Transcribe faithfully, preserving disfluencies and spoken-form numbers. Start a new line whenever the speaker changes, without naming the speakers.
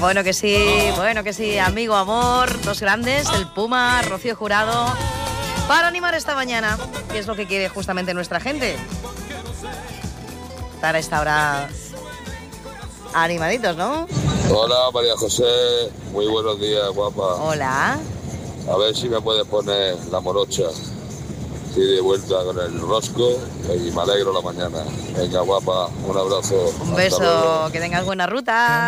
Bueno que sí, bueno que sí, amigo, amor, dos grandes, el Puma, Rocío Jurado, para animar esta mañana, que es lo que quiere justamente nuestra gente. Estar a esta hora animaditos, ¿no?
Hola, María José, muy buenos días, guapa.
Hola.
A ver si me puedes poner la morocha. Estoy de vuelta con el rosco y me alegro la mañana. Venga, guapa, un abrazo.
Un beso, que tengas buena ruta.